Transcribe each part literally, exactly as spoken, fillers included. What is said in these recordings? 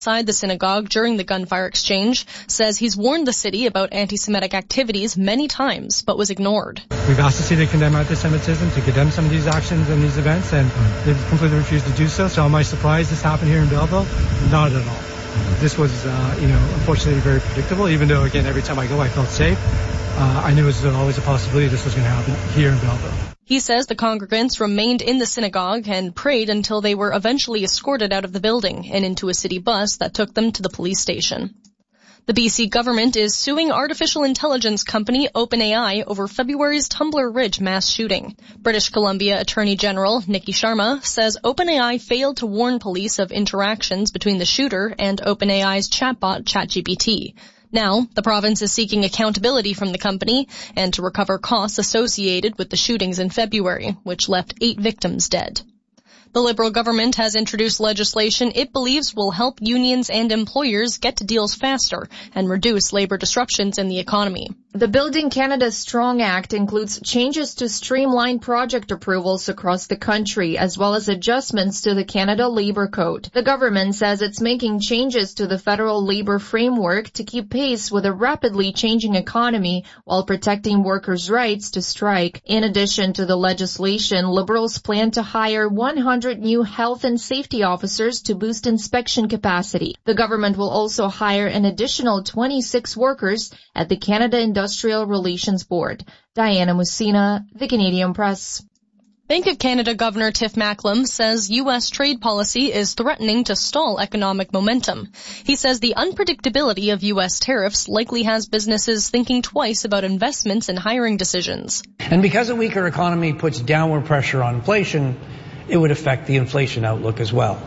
Inside the synagogue during the gunfire exchange, says he's warned the city about anti-Semitic activities many times, but was ignored. We've asked the city to condemn anti-Semitism, to condemn some of these actions and these events, and they've completely refused to do so. So am I surprised this happened here in Belleville? Not at all. This was, uh, you know, unfortunately very predictable, even though, again, every time I go, I felt safe. Uh, I knew it was always a possibility this was going to happen here in Belleville. He says the congregants remained in the synagogue and prayed until they were eventually escorted out of the building and into a city bus that took them to the police station. The B C government is suing artificial intelligence company OpenAI over February's Tumbler Ridge mass shooting. British Columbia Attorney General Nikki Sharma says OpenAI failed to warn police of interactions between the shooter and OpenAI's chatbot ChatGPT. Now, the province is seeking accountability from the company and to recover costs associated with the shootings in February, which left eight victims dead. The Liberal government has introduced legislation it believes will help unions and employers get to deals faster and reduce labor disruptions in the economy. The Building Canada Strong Act includes changes to streamline project approvals across the country, as well as adjustments to the Canada Labour Code. The government says it's making changes to the federal labor framework to keep pace with a rapidly changing economy while protecting workers' rights to strike. In addition to the legislation, Liberals plan to hire one hundred new health and safety officers to boost inspection capacity. The government will also hire an additional twenty-six workers at the Canada Industrial Relations Board. Diana Mussina, The Canadian Press. Bank of Canada Governor Tiff Macklem says U S trade policy is threatening to stall economic momentum. He says the unpredictability of U S tariffs likely has businesses thinking twice about investments and hiring decisions. And because a weaker economy puts downward pressure on inflation, it would affect the inflation outlook as well.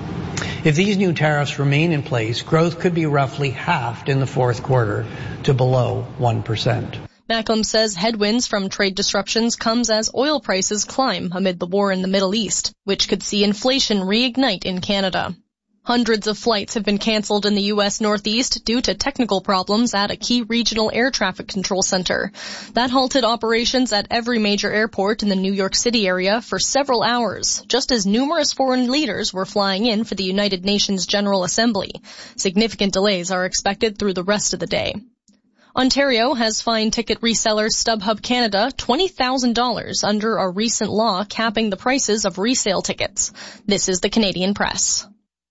If these new tariffs remain in place, growth could be roughly halved in the fourth quarter to below one percent. Macklem says headwinds from trade disruptions comes as oil prices climb amid the war in the Middle East, which could see inflation reignite in Canada. Hundreds of flights have been canceled in the U S Northeast due to technical problems at a key regional air traffic control center. That halted operations at every major airport in the New York City area for several hours, just as numerous foreign leaders were flying in for the United Nations General Assembly. Significant delays are expected through the rest of the day. Ontario has fined ticket reseller StubHub Canada twenty thousand dollars under a recent law capping the prices of resale tickets. This is the Canadian Press.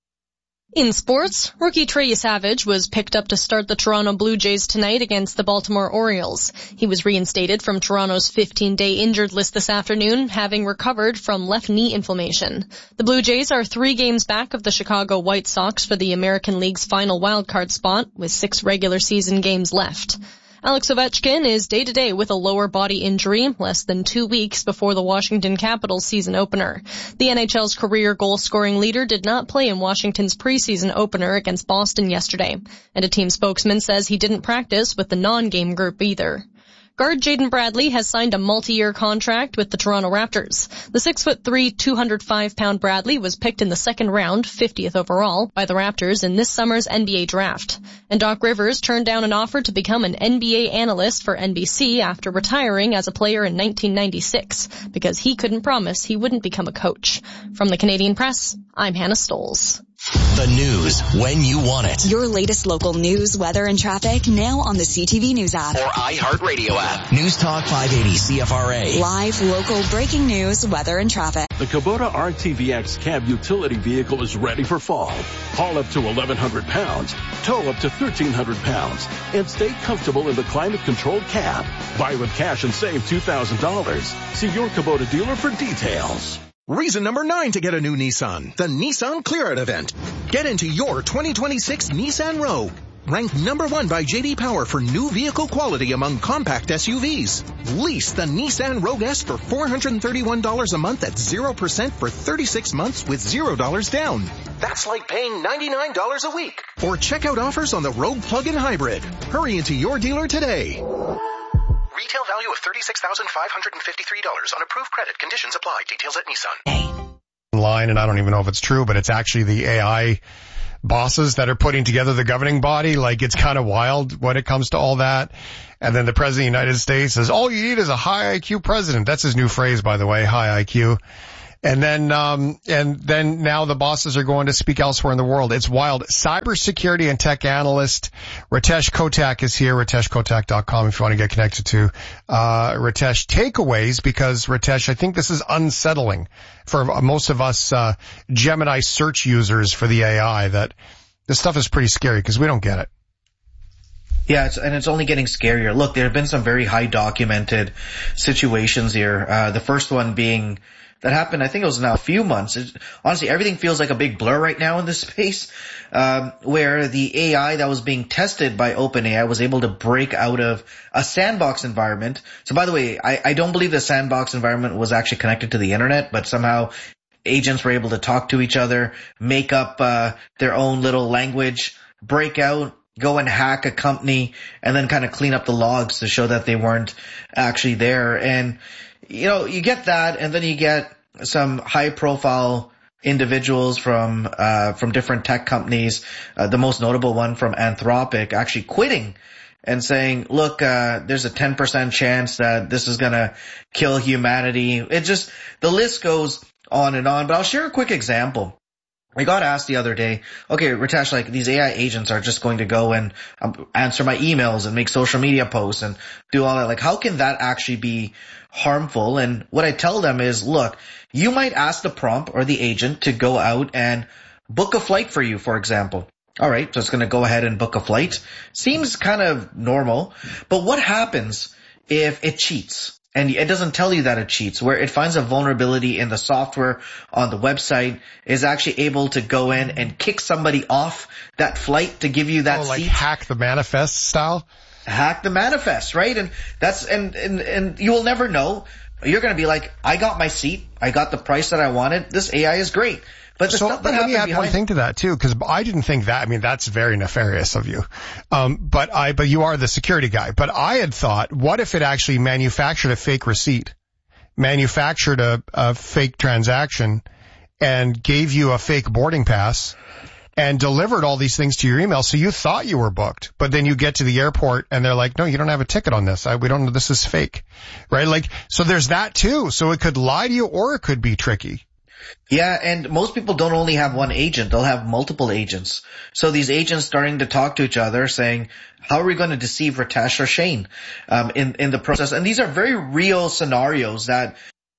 In sports, rookie Trey Savage was picked up to start the Toronto Blue Jays tonight against the Baltimore Orioles. He was reinstated from Toronto's fifteen-day injured list this afternoon, having recovered from left knee inflammation. The Blue Jays are three games back of the Chicago White Sox for the American League's final wildcard spot, with six regular season games left. Alex Ovechkin is day-to-day with a lower body injury, less than two weeks before the Washington Capitals season opener. The N H L's career goal-scoring leader did not play in Washington's preseason opener against Boston yesterday, and a team spokesman says he didn't practice with the non-game group either. Guard Jaden Bradley has signed a multi-year contract with the Toronto Raptors. The six foot three, two hundred five pound Bradley was picked in the second round, fiftieth overall, by the Raptors in this summer's N B A draft. And Doc Rivers turned down an offer to become an N B A analyst for N B C after retiring as a player in nineteen ninety-six, because he couldn't promise he wouldn't become a coach. From the Canadian Press, I'm Hannah Stoles. The news when you want it. Your latest local news, weather, and traffic now on the C T V News app. Or iHeartRadio app. News Talk five eighty C F R A. Live, local, breaking news, weather, and traffic. The Kubota R T V X cab utility vehicle is ready for fall. Haul up to eleven hundred pounds, tow up to thirteen hundred pounds, and stay comfortable in the climate-controlled cab. Buy with cash and save two thousand dollars. See your Kubota dealer for details. Reason number nine to get a new Nissan, the Nissan Clear Out event. Get into your twenty twenty-six Nissan Rogue. Ranked number one by J D Power for new vehicle quality among compact S U Vs. Lease the Nissan Rogue S for four hundred thirty-one dollars a month at zero percent for thirty-six months with zero dollars down. That's like paying ninety-nine dollars a week. Or check out offers on the Rogue Plug-in Hybrid. Hurry into your dealer today. Retail value of thirty-six thousand five hundred fifty-three dollars on approved credit. Conditions apply. Details at Nissan. Line, and I don't even know if it's true, but it's actually the A I bosses that are putting together the governing body. Like, it's kind of wild when it comes to all that. And then the president of the United States says, all you need is a high I Q president. That's his new phrase, by the way, high I Q. And then, um, and then now the bosses are going to speak elsewhere in the world. It's wild. Cybersecurity and tech analyst Ritesh Kotak is here. Ritesh Kotak dot com if you want to get connected to, uh, Ritesh. Takeaways, because Ritesh, I think this is unsettling for most of us, uh, Gemini search users for the A I, that this stuff is pretty scary because we don't get it. Yeah, it's, and it's only getting scarier. Look, there have been some very high documented situations here. Uh, the first one being that happened, I think it was now a few months. It, honestly, everything feels like a big blur right now in this space, um, where the A I that was being tested by OpenAI was able to break out of a sandbox environment. So by the way, I, I don't believe the sandbox environment was actually connected to the internet, but somehow agents were able to talk to each other, make up uh, their own little language, break out, go and hack a company, and then kind of clean up the logs to show that they weren't actually there. And, you know, you get that, and then you get some high-profile individuals from uh from different tech companies, uh, the most notable one from Anthropic, actually quitting and saying, look, uh there's a ten percent chance that this is going to kill humanity. It just, the list goes on and on. But I'll share a quick example. I got asked the other day, okay, Ritesh, like these A I agents are just going to go and um, answer my emails and make social media posts and do all that. Like, how can that actually be harmful? And what I tell them is, look, you might ask the prompt or the agent to go out and book a flight for you, for example. All right, so it's going to go ahead and book a flight. Seems kind of normal. But what happens if it cheats? And it doesn't tell you that it cheats, where it finds a vulnerability in the software on the website, is actually able to go in and kick somebody off that flight to give you that oh, like seat. Hack the manifest style? Hack the manifest, right? And that's, and, and, and you will never know. You're going to be like, I got my seat. I got the price that I wanted. This A I is great. But the so stuff that let me add behind- one thing to that too, because I didn't think that. I mean, that's very nefarious of you. Um, but I, but you are the security guy. But I had thought, what if it actually manufactured a fake receipt, manufactured a, a fake transaction, and gave you a fake boarding pass, and delivered all these things to your email, so you thought you were booked, but then you get to the airport and they're like, no, you don't have a ticket on this. I, we don't know, this is fake, right? Like, so there's that too. So it could lie to you, or it could be tricky. Yeah, and most people don't only have one agent. They'll have multiple agents. So these agents starting to talk to each other saying, how are we going to deceive Ritesh or Shane um, in, in the process? And these are very real scenarios that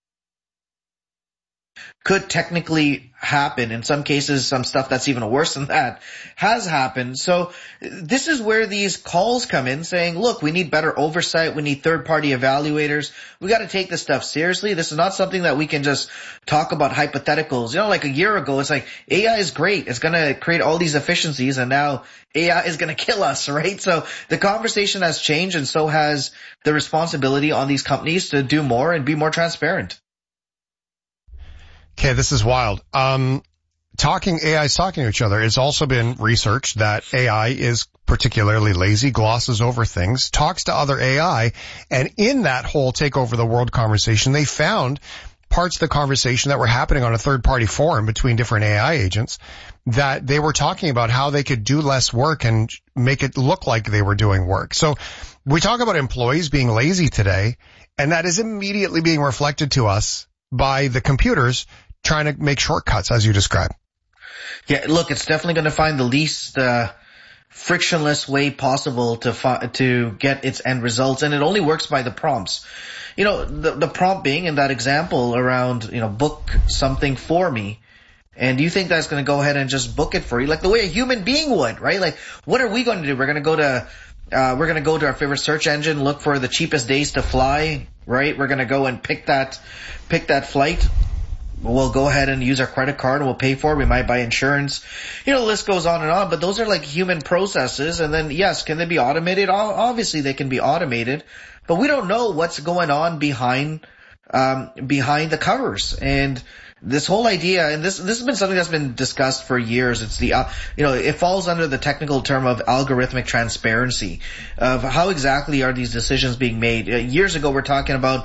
could technically happen. In some cases, some stuff that's even worse than that has happened. So this is where these calls come in saying, look, we need better oversight. We need third-party evaluators. We got to take this stuff seriously. This is not something that we can just talk about hypotheticals. You know, like a year ago, it's like A I is great. It's going to create all these efficiencies, and now A I is going to kill us, right? So the conversation has changed, and so has the responsibility on these companies to do more and be more transparent. Okay, this is wild. Um, talking, A I is talking to each other. It's also been researched that A I is particularly lazy, glosses over things, talks to other A I, and in that whole take over the world conversation, they found parts of the conversation that were happening on a third-party forum between different A I agents that they were talking about how they could do less work and make it look like they were doing work. So we talk about employees being lazy today, and that is immediately being reflected to us by the computers trying to make shortcuts, as you described. Yeah, look, it's definitely going to find the least uh, frictionless way possible to fi- to get its end results, and it only works by the prompts. You know, the, the prompt being in that example around, you know, book something for me. And do you think that's going to go ahead and just book it for you, like the way a human being would, right? Like, what are we going to do? We're going to go to uh, we're going to go to our favorite search engine, look for the cheapest days to fly, right? We're going to go and pick that pick that flight. We'll go ahead and use our credit card and we'll pay for it. We might buy insurance. You know, the list goes on and on, but those are like human processes. And then, yes, can they be automated? Obviously they can be automated, but we don't know what's going on behind, um, behind the covers. And this whole idea, and this, this has been something that's been discussed for years. It's the, uh, you know, it falls under the technical term of algorithmic transparency of how exactly are these decisions being made. Uh, years ago, we're talking about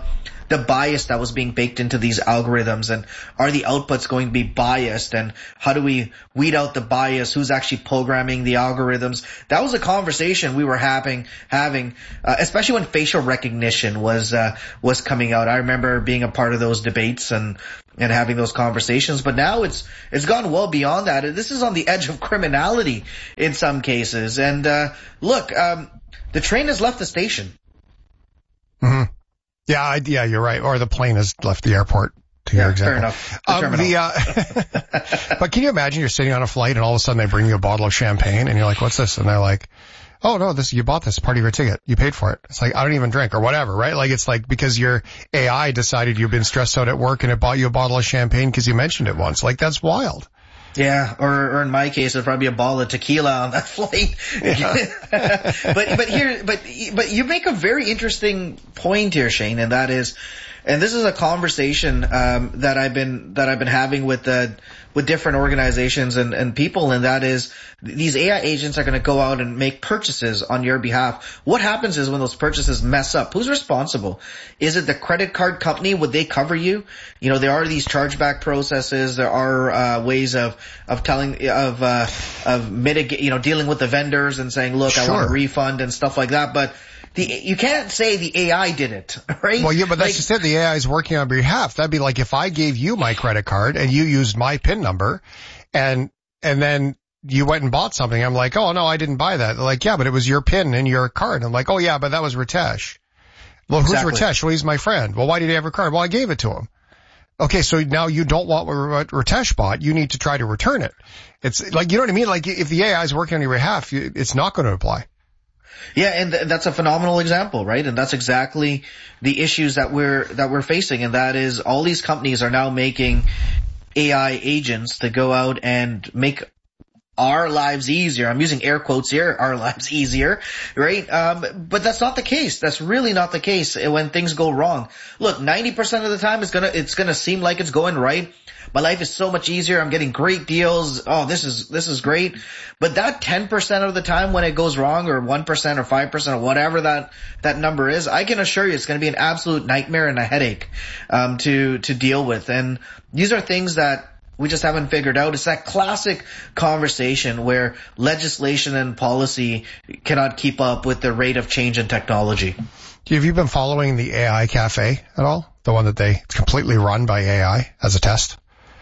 the bias that was being baked into these algorithms, and are the outputs going to be biased, and how do we weed out the bias? Who's actually programming the algorithms? That was a conversation we were having, having, uh, especially when facial recognition was, uh, was coming out. I remember being a part of those debates and, and having those conversations, but now it's, it's gone well beyond that. This is on the edge of criminality in some cases. And, uh, look, um, the train has left the station. Mm-hmm. Yeah, I, yeah, you're right. Or the plane has left the airport. To yeah, your example. Fair enough. The um, the, uh, but can you imagine you're sitting on a flight and all of a sudden they bring you a bottle of champagne and you're like, what's this? And they're like, oh no, this, you bought this, part of your ticket. You paid for it. It's like, I don't even drink or whatever, right? Like it's like because your A I decided you've been stressed out at work and it bought you a bottle of champagne because you mentioned it once. Like that's wild. Yeah, or, or in my case, it'd probably be a bottle of tequila on that flight. Yeah. but, but here, but, but you make a very interesting point here, Shane, and that is, and this is a conversation, um, that I've been, that I've been having with, uh, with different organizations and, and people, and that is these A I agents are going to go out and make purchases on your behalf. What happens is when those purchases mess up, who's responsible? Is it the credit card company? Would they cover you? You know, there are these chargeback processes. There are, uh, ways of, of telling, of, uh, of mitigate, you know, dealing with the vendors and saying, look, sure. I want a refund and stuff like that. But the, you can't say the A I did it, right? Well, yeah, but that's like, just it. The A I is working on behalf. That'd be like if I gave you my credit card and you used my PIN number and, and then you went and bought something. I'm like, oh no, I didn't buy that. They're like, yeah, but it was your PIN and your card. I'm like, oh yeah, but that was Ritesh. Well, exactly. Who's Ritesh? Well, he's my friend. Well, why did he have a card? Well, I gave it to him. Okay, so now you don't want what Ritesh bought. You need to try to return it. It's like, you know what I mean? Like if the A I is working on your behalf, it's not going to apply. Yeah, and th- that's a phenomenal example, right? And that's exactly the issues that we're that we're facing, and that is all these companies are now making A I agents to go out and make our lives easier. I'm using air quotes here, our lives easier, right? Um, but that's not the case. That's really not the case when things go wrong. Look, ninety percent of the time it's gonna it's gonna seem like it's going right. My life is so much easier. I'm getting great deals. Oh, this is, this is great. But that ten percent of the time when it goes wrong, or one percent or five percent or whatever that, that number is, I can assure you it's going to be an absolute nightmare and a headache, um, to, to deal with. And these are things that we just haven't figured out. It's that classic conversation where legislation and policy cannot keep up with the rate of change in technology. Have you been following the A I Cafe at all? The one that they, it's completely run by A I as a test?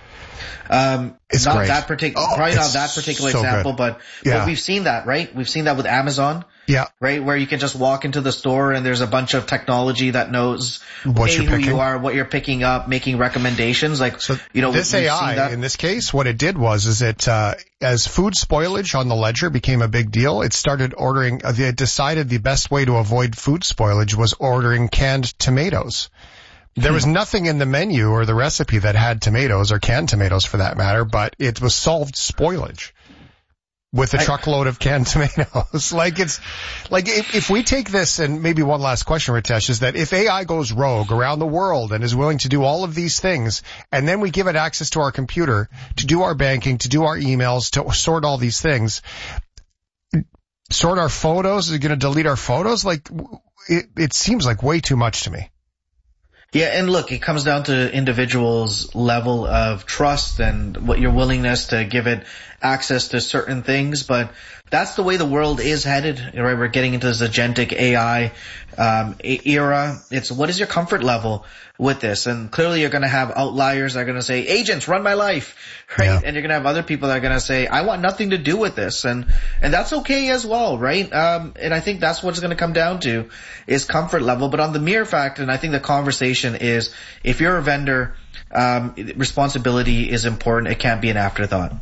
Um, it's not great. that particular, oh, probably not that particular so example, but, yeah. but we've seen that, right? We've seen that with Amazon. Yeah. Right? Where you can just walk into the store and there's a bunch of technology that knows what A, you're who picking. you are, what you're picking up, making recommendations. Like, so you know, this A I in this case, what it did was, is it, uh, as food spoilage on the ledger became a big deal, it started ordering, uh, they decided the best way to avoid food spoilage was ordering canned tomatoes. There was nothing in the menu or the recipe that had tomatoes or canned tomatoes for that matter, but it was solved spoilage with a I, truckload of canned tomatoes. Like it's, like if, if we take this, and maybe one last question, Ritesh, is that if A I goes rogue around the world and is willing to do all of these things, and then we give it access to our computer to do our banking, to do our emails, to sort all these things, sort our photos, is it going to delete our photos? Like it, it seems like way too much to me. Yeah, and look, it comes down to individuals' level of trust and what your willingness to give it access to certain things, but that's the way the world is headed, right? We're getting into this agentic A I um era. It's what is your comfort level with this? And clearly you're going to have outliers that are going to say, agents, run my life, right? Yeah. And you're going to have other people that are going to say, I want nothing to do with this. And, and that's okay as well, right? Um, and I think that's what it's going to come down to is comfort level. But on the mere fact, and I think the conversation is, if you're a vendor, um, responsibility is important. It can't be an afterthought.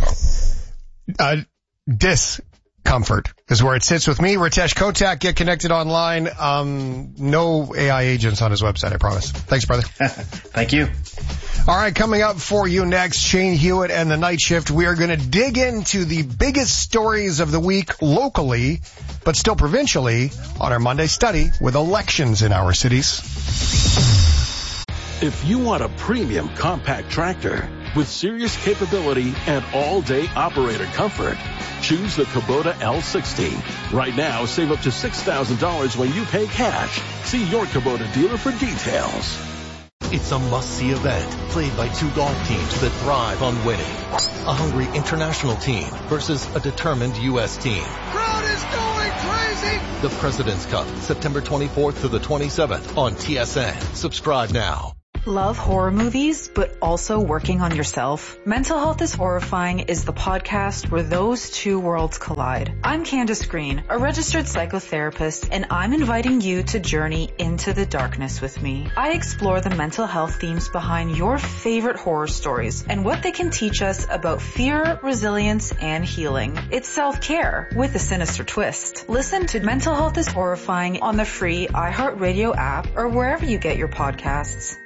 Uh, discomfort is where it sits with me. Ritesh Kotak, get connected online. Um, no A I agents on his website, I promise. Thanks, brother. Thank you. All right, coming up for you next, Shane Hewitt and the Night Shift. We are going to dig into the biggest stories of the week locally, but still provincially, on our Monday study with elections in our cities. If you want a premium compact tractor, with serious capability and all-day operator comfort. Choose the Kubota L sixty. Right now, save up to six thousand dollars when you pay cash. See your Kubota dealer for details. It's a must-see event played by two golf teams that thrive on winning. A hungry international team versus a determined U S team. Crowd is going crazy! The President's Cup, September twenty-fourth to the twenty-seventh on T S N. Subscribe now. Love horror movies, but also working on yourself? Mental Health is Horrifying is the podcast where those two worlds collide. I'm Candace Green, a registered psychotherapist, and I'm inviting you to journey into the darkness with me. I explore the mental health themes behind your favorite horror stories and what they can teach us about fear, resilience, and healing. It's self-care with a sinister twist. Listen to Mental Health is Horrifying on the free iHeartRadio app or wherever you get your podcasts.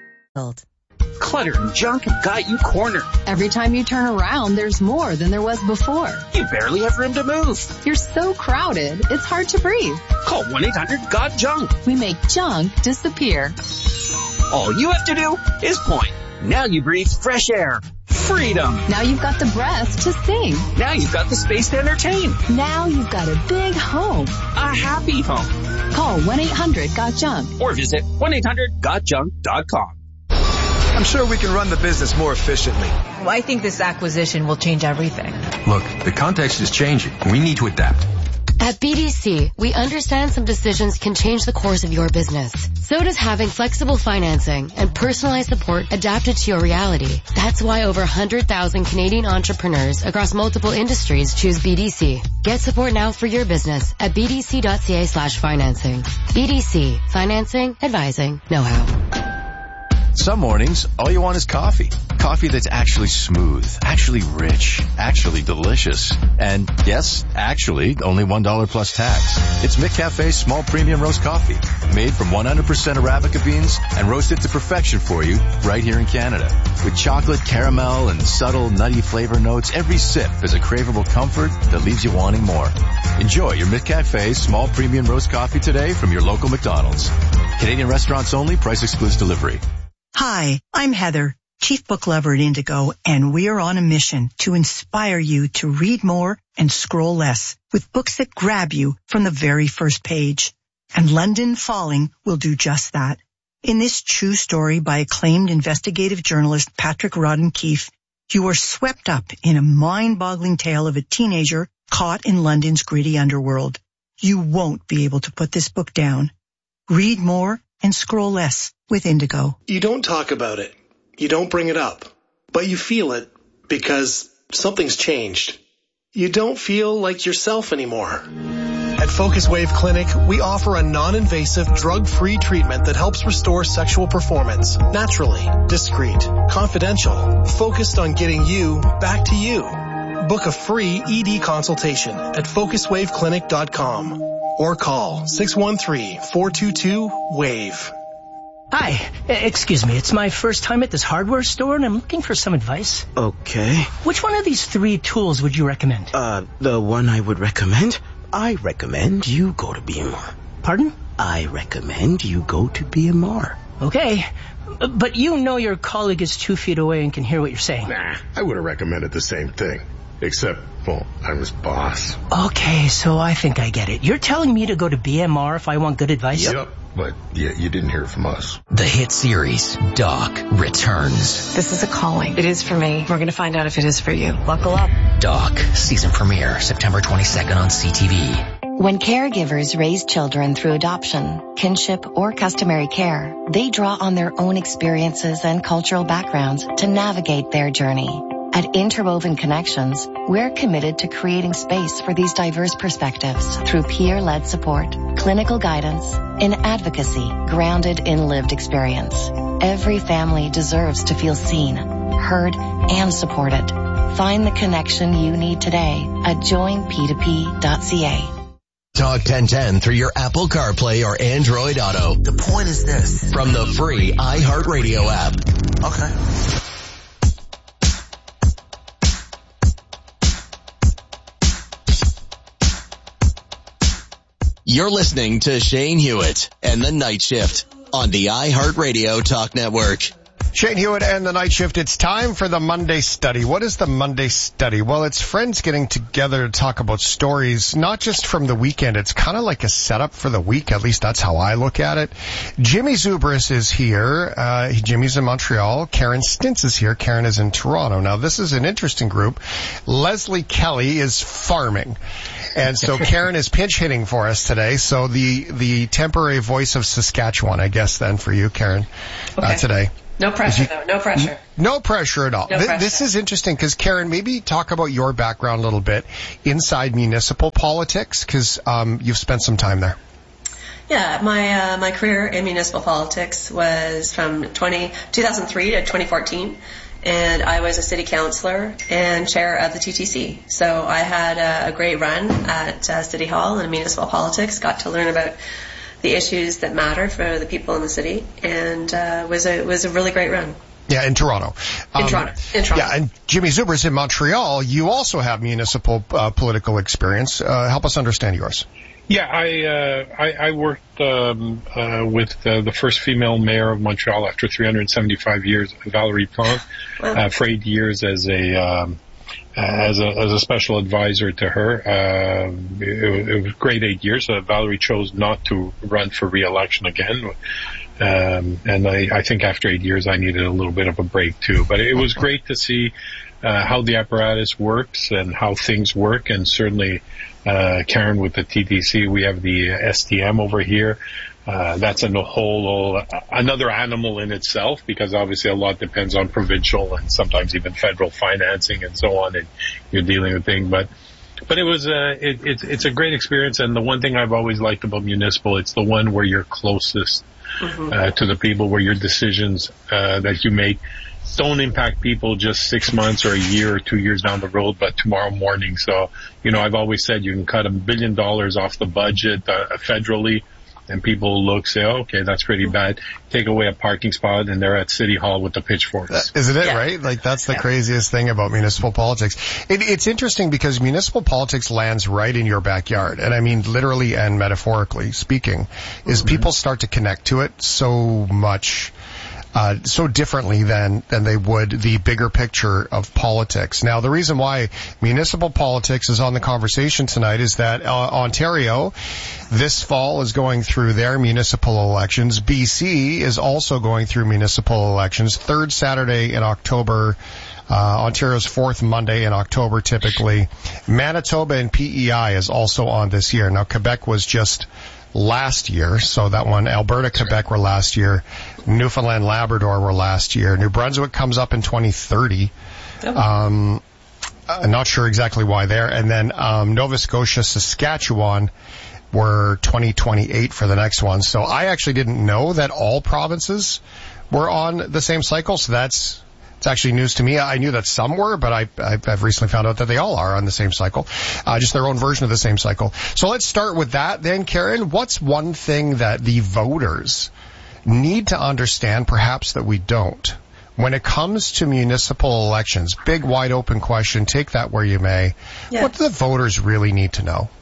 Clutter and junk have got you cornered. Every time you turn around, there's more than there was before. You barely have room to move. You're so crowded, it's hard to breathe. Call one eight hundred got junk. We make junk disappear. All you have to do is point. Now you breathe fresh air. Freedom. Now you've got the breath to sing. Now you've got the space to entertain. Now you've got a big home. A happy home. Call one eight hundred got junk. Or visit one eight hundred got junk dot com. I'm sure we can run the business more efficiently. Well, I think this acquisition will change everything. Look, the context is changing. We need to adapt. At B D C, we understand some decisions can change the course of your business. So does having flexible financing and personalized support adapted to your reality. That's why over one hundred thousand Canadian entrepreneurs across multiple industries choose B D C. Get support now for your business at bdc.ca slash financing. B D C. Financing, advising, know-how. Some mornings, all you want is coffee. Coffee that's actually smooth, actually rich, actually delicious. And yes, actually, only one dollar plus tax. It's McCafe's small premium roast coffee, made from one hundred percent Arabica beans and roasted to perfection for you right here in Canada. With chocolate, caramel, and subtle nutty flavor notes, every sip is a craveable comfort that leaves you wanting more. Enjoy your McCafe small premium roast coffee today from your local McDonald's. Canadian restaurants only, price excludes delivery. Hi, I'm Heather, Chief Book Lover at Indigo, and we are on a mission to inspire you to read more and scroll less with books that grab you from the very first page. And London Falling will do just that. In this true story by acclaimed investigative journalist Patrick Rodden-Keefe, you are swept up in a mind-boggling tale of a teenager caught in London's gritty underworld. You won't be able to put this book down. Read more and scroll less with Indigo. You don't talk about it. You don't bring it up. But you feel it because something's changed. You don't feel like yourself anymore. At Focus Wave Clinic, we offer a non-invasive, drug-free treatment that helps restore sexual performance naturally, discreet, confidential, focused on getting you back to you. Book a free E D consultation at focus wave clinic dot com or call six one three, four two two, WAVE. Hi, excuse me, it's my first time at this hardware store and I'm looking for some advice. Okay. Which one of these three tools would you recommend? Uh, the one I would recommend? I recommend you go to B M R. Pardon? I recommend you go to B M R. Okay, but you know your colleague is two feet away and can hear what you're saying. Nah, I would have recommended the same thing. Except, well, I'm his boss. Okay, so I think I get it. You're telling me to go to B M R if I want good advice? Yep, but yeah, you didn't hear it from us. The hit series, Doc, returns. This is a calling. It is for me. We're going to find out if it is for you. Buckle up. Doc, season premiere, September twenty-second on C T V. When caregivers raise children through adoption, kinship, or customary care, they draw on their own experiences and cultural backgrounds to navigate their journey. At Interwoven Connections, we're committed to creating space for these diverse perspectives through peer-led support, clinical guidance, and advocacy grounded in lived experience. Every family deserves to feel seen, heard, and supported. Find the connection you need today at join p two p dot c a. Talk ten ten through your Apple CarPlay or Android Auto. The point is this. From the free iHeartRadio app. Okay. You're listening to Shane Hewitt and the Night Shift on the iHeartRadio Talk Network. Shane Hewitt and the Night Shift. It's time for the Monday Study. What is the Monday Study? Well, it's friends getting together to talk about stories, not just from the weekend. It's kind of like a setup for the week. At least that's how I look at it. Jimmy Zubris is here. Uh, Jimmy's in Montreal. Karen Stintz is here. Karen is in Toronto. Now, this is an interesting group. Leslie Kelly is farming. And so Karen is pinch hitting for us today. So the, the temporary voice of Saskatchewan, I guess, then for you, Karen, okay. uh, today. No pressure, you, though. No pressure. No pressure at all. No Th- pressure. This is interesting because, Karen, maybe talk about your background a little bit inside municipal politics because um, you've spent some time there. Yeah, my uh, my career in municipal politics was from twenty, two thousand three to twenty fourteen, and I was a city councillor and chair of the T T C. So I had a, a great run at uh, City Hall in municipal politics, got to learn about the issues that matter for the people in the city, and uh, was a was a really great run. Yeah, in Toronto. In um, Toronto. In Toronto. Yeah, and Jimmy Zubris in Montreal, you also have municipal uh, political experience. Uh, help us understand yours. Yeah, I uh, I, I worked um, uh, with uh, the first female mayor of Montreal after three hundred seventy-five years, Valerie Plante, wow. uh, for eight years as a um, as a as a special advisor to her. Uh, it, it was great eight years. Uh, Valerie chose not to run for re-election again. Um, and I, I think after eight years, I needed a little bit of a break too. But it was great to see uh, how the apparatus works and how things work. And certainly, uh, Karen with the T T C, we have the S T M over here. Uh, that's a whole, uh, another animal in itself because obviously a lot depends on provincial and sometimes even federal financing and so on. And you're dealing with things, but, but it was, uh, it, it, it's a great experience. And the one thing I've always liked about municipal, it's the one where you're closest Mm-hmm. Uh, to the people, where your decisions uh, that you make don't impact people just six months or a year or two years down the road, but tomorrow morning. So, you know, I've always said you can cut a billion dollars off the budget uh, federally, and people look, say, oh, okay, that's pretty bad. Take away a parking spot, and they're at City Hall with the pitchforks. Isn't it, yeah. right? Like, that's the yeah. craziest thing about municipal politics. It, it's interesting because municipal politics lands right in your backyard. And I mean, literally and metaphorically speaking, is mm-hmm. people start to connect to it so much Uh, so differently than, than they would the bigger picture of politics. Now, the reason why municipal politics is on the conversation tonight is that uh, Ontario this fall is going through their municipal elections. B C is also going through municipal elections. Third Saturday in October, uh, Ontario's fourth Monday in October typically. Manitoba and P E I is also on this year. Now, Quebec was just last year, so that one, Alberta, Quebec were last year. Newfoundland, Labrador were last year. New Brunswick comes up in twenty thirty. Oh. Um, I'm not sure exactly why there. And then um, Nova Scotia, Saskatchewan were twenty twenty-eight for the next one. So I actually didn't know that all provinces were on the same cycle, so that's It's actually news to me. I knew that some were, but I, I've recently found out that they all are on the same cycle, uh, just their own version of the same cycle. So let's start with that then, Karen. What's one thing that the voters need to understand, perhaps that we don't, when it comes to municipal elections? Big, wide open question. Take that where you may. Yeah. What do the voters really need to know?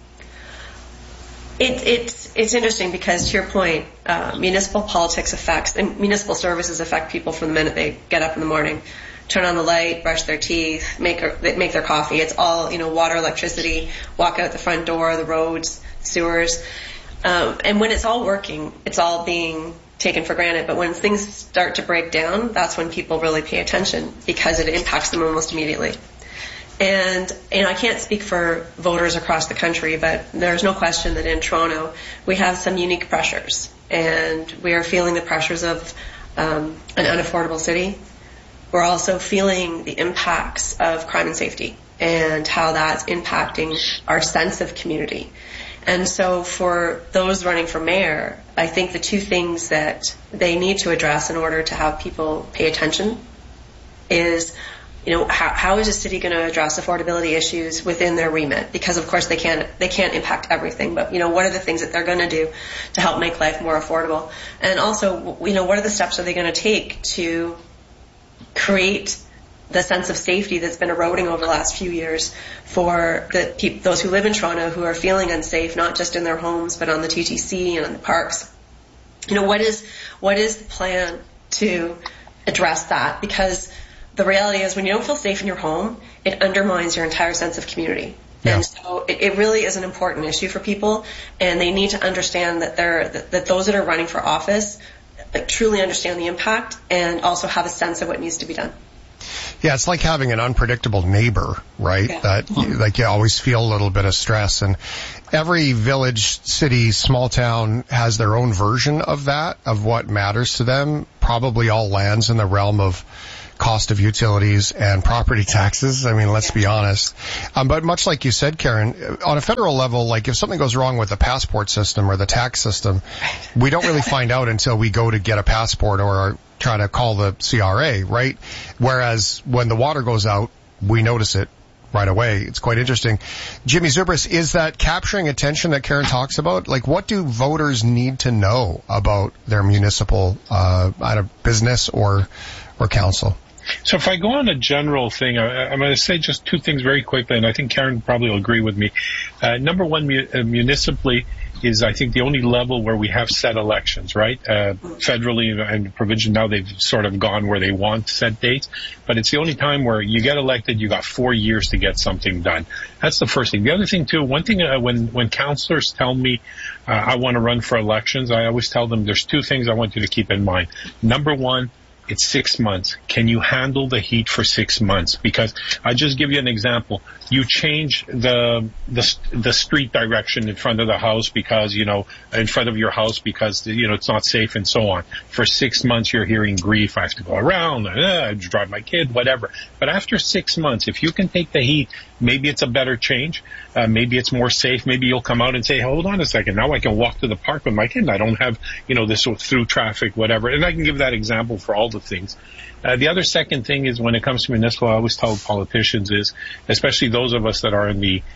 It, it's it's interesting because, to your point, uh, municipal politics affects, and municipal services affect people from the minute they get up in the morning, turn on the light, brush their teeth, make a, make their coffee. It's all, you know, water, electricity, walk out the front door, the roads, sewers. Um, and when it's all working, it's all being taken for granted. But when things start to break down, that's when people really pay attention because it impacts them almost immediately. And, you know, I can't speak for voters across the country, but there's no question that in Toronto we have some unique pressures, and we are feeling the pressures of um, an unaffordable city. We're also feeling the impacts of crime and safety and how that's impacting our sense of community. And so for those running for mayor, I think the two things that they need to address in order to have people pay attention is, you know, how, how is a city going to address affordability issues within their remit? Because of course they can't, they can't impact everything, but, you know, what are the things that they're going to do to help make life more affordable? And also, you know, what are the steps are they going to take to create the sense of safety that's been eroding over the last few years for the pe- those who live in Toronto who are feeling unsafe, not just in their homes, but on the T T C and in the parks? You know, what is, what is the plan to address that, because the reality is when you don't feel safe in your home, it undermines your entire sense of community. Yeah. And so it, it really is an important issue for people, and they need to understand that they're, that, that those that are running for office like, truly understand the impact and also have a sense of what needs to be done. Yeah, it's like having an unpredictable neighbor, right? Yeah. That you, like you always feel a little bit of stress, and every village, city, small town has their own version of that, of what matters to them. Probably all lands in the realm of cost of utilities and property taxes. I mean, let's be honest. Um, but much like you said, Karen, on a federal level, like if something goes wrong with the passport system or the tax system, we don't really find out until we go to get a passport or are trying to call the C R A, right? Whereas when the water goes out, we notice it right away. It's quite interesting. Jimmy Zubris, is that capturing attention that Karen talks about? Like, what do voters need to know about their municipal, uh, either business or, or council? So if I go on a general thing, I, I'm going to say just two things very quickly, and I think Karen probably will agree with me. Uh, number one, mu- uh, municipally is, I think, the only level where we have set elections, right? Uh, federally and provincially, now they've sort of gone where they want set dates, but it's the only time where you get elected, you got four years to get something done. That's the first thing. The other thing, too, one thing, uh, when, when councillors tell me uh, I want to run for elections, I always tell them there's two things I want you to keep in mind. Number one, it's six months. Can you handle the heat for six months? Because I just give you an example. You change the the the street direction in front of the house because, you know, in front of your house because, you know, it's not safe and so on. For six months, you're hearing grief. I have to go around, uh, drive my kid, whatever. But after six months, if you can take the heat, maybe it's a better change. Uh, maybe it's more safe. Maybe you'll come out and say, hold on a second. Now I can walk to the park with my kid and I don't have, you know, this through traffic, whatever. And I can give that example for all the things. Uh, the other second thing is when it comes to municipal, I always tell politicians is, especially those of us that are in the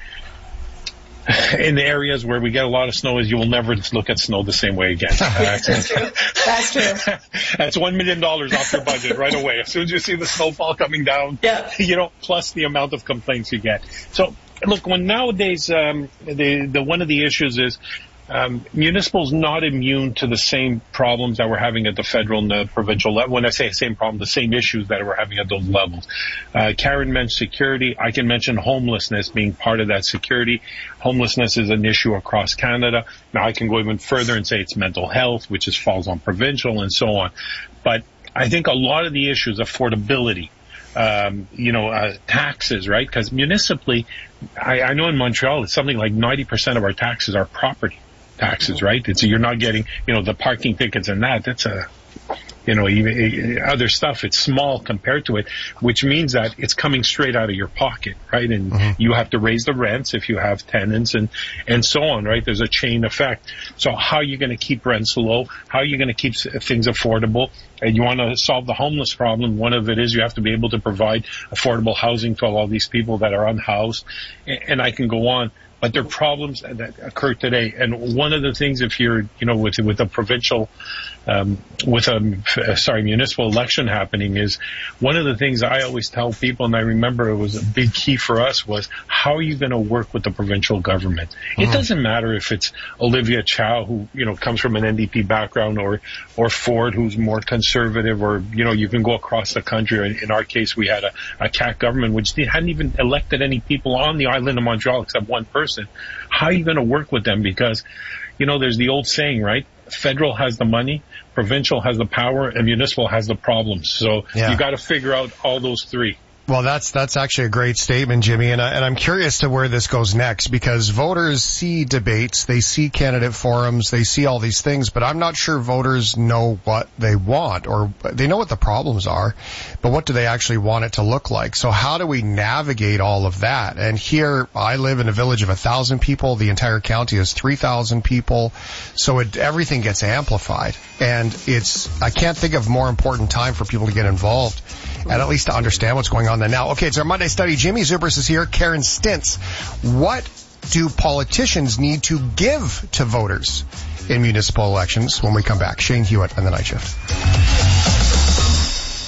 in the areas where we get a lot of snow, is you will never look at snow the same way again. Uh, That's true. That's true. That's one million dollars off your budget right away. As soon as you see the snowfall coming down, yeah. you know, plus the amount of complaints you get. So, look, when nowadays, um, the, the one of the issues is, Um, municipal's not immune to the same problems that we're having at the federal and the provincial level. When I say same problem, the same issues that we're having at those levels. Uh, Karen mentioned security. I can mention homelessness being part of that security. Homelessness is an issue across Canada. Now I can go even further and say it's mental health, which is falls on provincial and so on. But I think a lot of the issues, affordability, Um, you know, uh, taxes, right? Because municipally, I, I know in Montreal, it's something like ninety percent of our taxes are property taxes, right? It's, you're not getting, you know, the parking tickets and that, that's a, you know, even other stuff. It's small compared to it, which means that it's coming straight out of your pocket, right? And mm-hmm. you have to raise the rents if you have tenants and, and so on, right? There's a chain effect. So how are you going to keep rents low? How are you going to keep things affordable? And you want to solve the homeless problem. One of it is you have to be able to provide affordable housing to all these people that are unhoused. And I can go on. But there are problems that occur today. And one of the things, if you're, you know, with, with a provincial, um, with a, sorry, municipal election happening, is one of the things I always tell people, and I remember it was a big key for us, was how are you going to work with the provincial government? Mm-hmm. It doesn't matter if it's Olivia Chow, who, you know, comes from an N D P background, or, or Ford, who's more conservative, or, you know, you can go across the country. In, in our case, we had a, a C A C government, which hadn't even elected any people on the island of Montreal except one person. How are you going to work with them? Because, you know, there's the old saying, right? Federal has the money, provincial has the power, and municipal has the problems. So yeah. you got to figure out all those three. Well, that's that's actually a great statement, Jimmy, and, I, and I'm curious to where this goes next, because voters see debates, they see candidate forums, they see all these things, but I'm not sure voters know what they want, or they know what the problems are, but what do they actually want it to look like? So how do we navigate all of that? And here, I live in a village of a thousand people, the entire county is three thousand people, so it, everything gets amplified, and it's, I can't think of a more important time for people to get involved, and at least to understand what's going on. Now, okay, it's our Monday study. Jimmy Zubris is here. Karen Stintz. What do politicians need to give to voters in municipal elections? When we come back, Shane Hewitt on The Night Shift.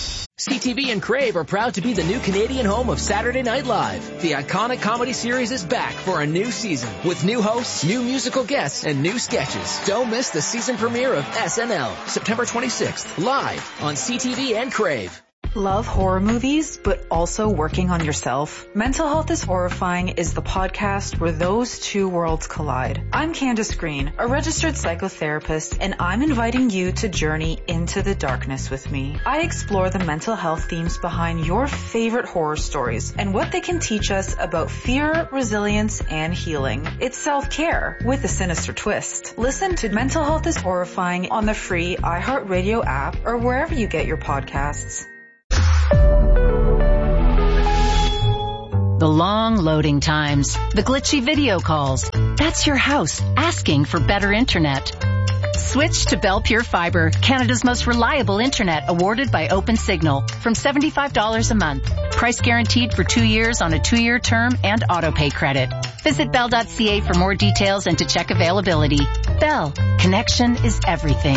C T V and Crave are proud to be the new Canadian home of Saturday Night Live. The iconic comedy series is back for a new season with new hosts, new musical guests, and new sketches. Don't miss the season premiere of S N L, September twenty-sixth, live on C T V and Crave. Love horror movies, but also working on yourself? Mental Health is Horrifying is the podcast where those two worlds collide. I'm Candace Green, a registered psychotherapist, and I'm inviting you to journey into the darkness with me. I explore the mental health themes behind your favorite horror stories and what they can teach us about fear, resilience, and healing. It's self-care with a sinister twist. Listen to Mental Health is Horrifying on the free iHeartRadio app or wherever you get your podcasts. The long loading times, the glitchy video calls. That's your house asking for better internet. Switch to Bell Pure Fiber, Canada's most reliable internet, awarded by OpenSignal, from seventy-five dollars a month. Price guaranteed for two years on a two-year term and auto-pay credit. Visit bell dot c a for more details and to check availability. Bell, connection is everything.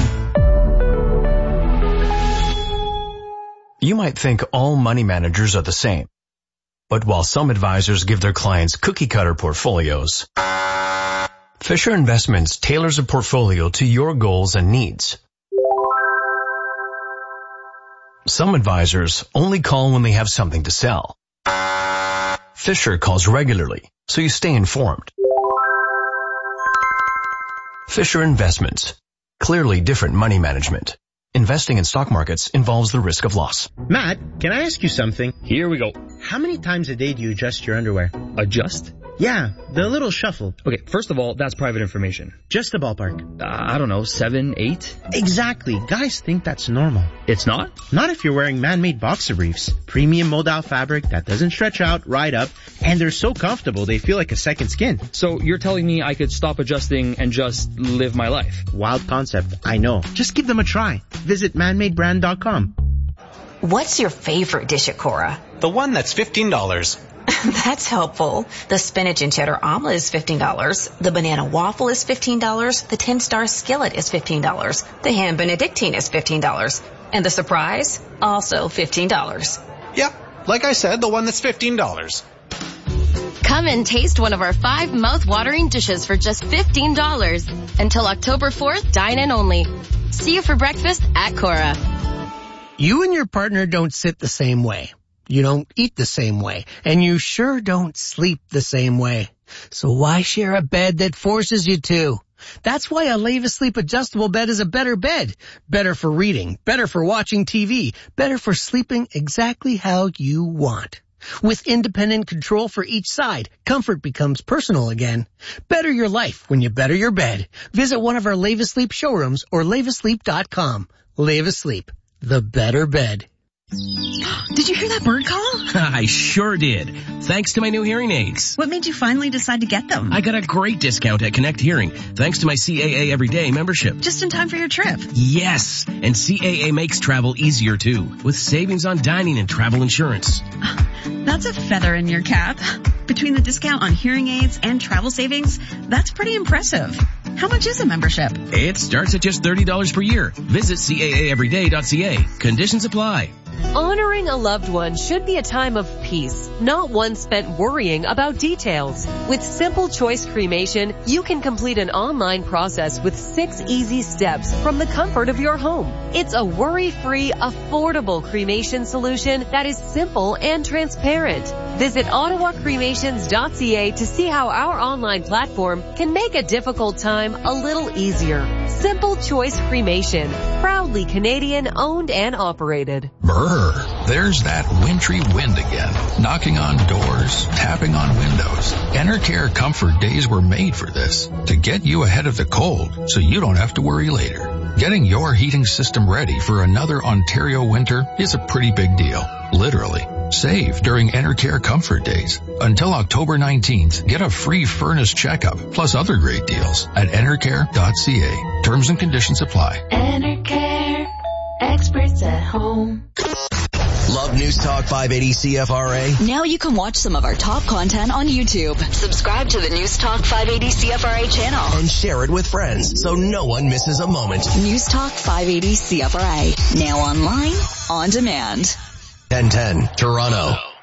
You might think all money managers are the same. But while some advisors give their clients cookie-cutter portfolios, Fisher Investments tailors a portfolio to your goals and needs. Some advisors only call when they have something to sell. Fisher calls regularly, so you stay informed. Fisher Investments. Clearly different money management. Investing in stock markets involves the risk of loss. Matt, can I ask you something? Here we go. How many times a day do you adjust your underwear? Adjust? Yeah, the little shuffle. Okay, first of all, that's private information. Just a ballpark. Uh, I don't know, seven, eight? Exactly. Guys think that's normal. It's not? Not if you're wearing man-made boxer briefs. Premium modal fabric that doesn't stretch out, ride up, and they're so comfortable they feel like a second skin. So you're telling me I could stop adjusting and just live my life? Wild concept, I know. Just give them a try. Visit man made brand dot com. What's your favorite dish at Cora? The one that's fifteen dollars. That's helpful. The spinach and cheddar omelet is fifteen dollars. The banana waffle is fifteen dollars. The ten-star skillet is fifteen dollars. The ham benedictine is fifteen dollars. And the surprise? Also fifteen dollars. Yep. Like I said, the one that's fifteen dollars. Come and taste one of our five mouth-watering dishes for just fifteen dollars. Until October fourth, dine in only. See you for breakfast at Cora. You and your partner don't sit the same way. You don't eat the same way. And you sure don't sleep the same way. So why share a bed that forces you to? That's why a Leva Sleep adjustable bed is a better bed. Better for reading, better for watching T V, better for sleeping exactly how you want. With independent control for each side, comfort becomes personal again. Better your life when you better your bed. Visit one of our Leva Sleep showrooms or leva sleep dot com. Leva Sleep, the better bed. Did you hear that bird call? I sure did. Thanks to my new hearing aids. What made you finally decide to get them? I got a great discount at Connect Hearing, thanks to my C A A Everyday membership. Just in time for your trip. Yes, and C A A makes travel easier too, with savings on dining and travel insurance. That's a feather in your cap. Between the discount on hearing aids and travel savings, that's pretty impressive. How much is a membership? It starts at just thirty dollars per year. Visit C A A everyday dot c a. Conditions apply. Honoring a loved one should be a time of peace, not one spent worrying about details. With Simple Choice Cremation, you can complete an online process with six easy steps from the comfort of your home. It's a worry-free, affordable cremation solution that is simple and transparent. Visit ottawa cremations dot c a to see how our online platform can make a difficult time a little easier. Simple Choice Cremation, proudly Canadian owned and operated. Brr, there's that wintry wind again, knocking on doors, tapping on windows. Enercare Comfort Days were made for this, to get you ahead of the cold so you don't have to worry later. Getting your heating system ready for another Ontario winter is a pretty big deal, literally. Save during Enercare Comfort Days. Until October nineteenth, get a free furnace checkup, plus other great deals at enercare dot c a. Terms and conditions apply. Enercare, experts at home. Love News Talk five eighty C F R A? Now you can watch some of our top content on YouTube. Subscribe to the News Talk five eighty C F R A channel. And share it with friends so no one misses a moment. News Talk five eighty C F R A. Now online, on demand. ten ten, Toronto.